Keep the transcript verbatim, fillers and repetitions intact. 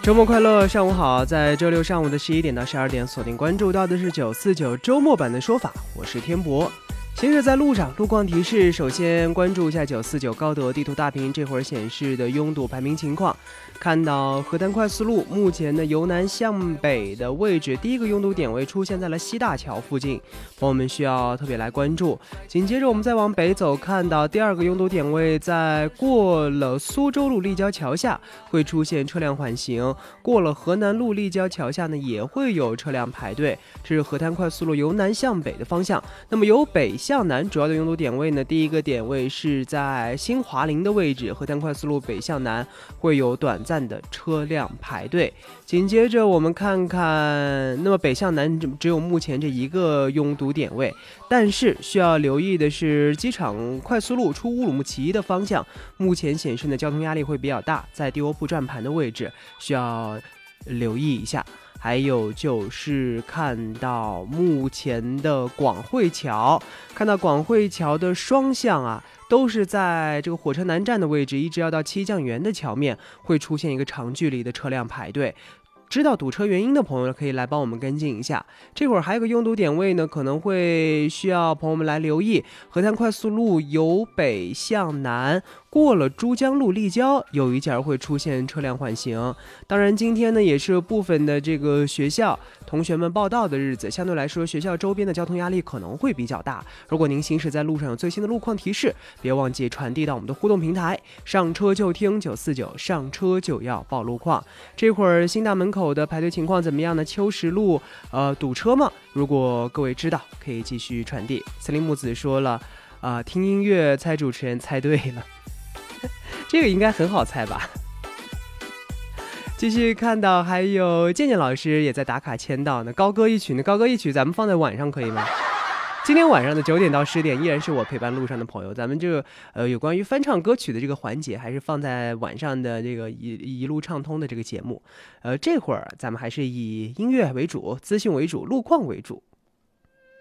周末快乐，上午好！在周六上午的十一点到十二点，锁定关注到的是九四九周末版的说法，我是天博。行驶在路上，路况提示，首先关注一下九四九高德地图大屏这会儿显示的拥堵排名情况。看到河滩快速路目前的由南向北的位置，第一个拥堵点位出现在了西大桥附近，朋友们需要特别来关注。紧接着我们再往北走，看到第二个拥堵点位在过了苏州路立交桥下会出现车辆缓行，过了河南路立交桥下呢也会有车辆排队，这是河滩快速路由南向北的方向。那么由北向南主要的拥堵点位呢，第一个点位是在新华林的位置，河滩快速路北向南会有短暂的车辆排队。紧接着我们看看，那么北向南只有目前这一个拥堵点位，但是需要留意的是机场快速路出乌鲁木齐的方向，目前显示的交通压力会比较大，在第欧铺转盘的位置需要留意一下。还有就是看到目前的广汇桥，看到广汇桥的双向啊，都是在这个火车南站的位置，一直要到七将园的桥面，会出现一个长距离的车辆排队。知道堵车原因的朋友可以来帮我们跟进一下。这会儿还有个拥堵点位呢，可能会需要朋友们来留意。河滩快速路由北向南过了珠江路立交，有一节会出现车辆缓行。当然今天呢也是部分的这个学校同学们报到的日子，相对来说学校周边的交通压力可能会比较大。如果您行驶在路上有最新的路况提示，别忘记传递到我们的互动平台，上车就听九四九，上车就要报路况。这会儿新大门口的排队情况怎么样呢？秋实路呃堵车吗？如果各位知道，可以继续传递。森林木子说了啊、呃，听音乐猜主持人，猜对了。这个应该很好猜吧。继续看到还有健健老师也在打卡签到呢，高歌一曲呢，高歌一曲咱们放在晚上可以吗？今天晚上的九点到十点依然是我陪伴路上的朋友，咱们这个呃有关于翻唱歌曲的这个环节还是放在晚上的这个一一路畅通的这个节目。呃这会儿咱们还是以音乐为主，资讯为主，路况为主。